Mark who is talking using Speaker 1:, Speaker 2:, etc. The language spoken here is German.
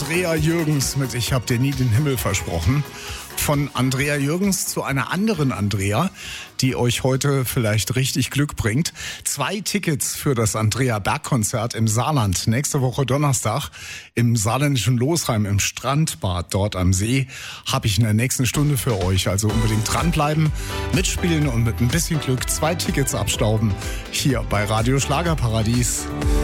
Speaker 1: Andrea Jürgens mit Ich hab dir nie den Himmel versprochen. Von Andrea Jürgens zu einer anderen Andrea, die euch heute vielleicht richtig Glück bringt. 2 Tickets für das Andrea-Berg-Konzert im Saarland. Nächste Woche Donnerstag im saarländischen Losheim im Strandbad dort am See habe ich in der nächsten Stunde für euch. Also unbedingt dranbleiben, mitspielen und mit ein bisschen Glück 2 Tickets abstauben hier bei Radio Schlagerparadies.